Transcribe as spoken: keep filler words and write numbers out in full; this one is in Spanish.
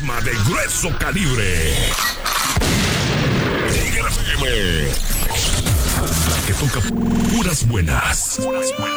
programa de grueso calibre. Tigre F M. La que toca puras buenas.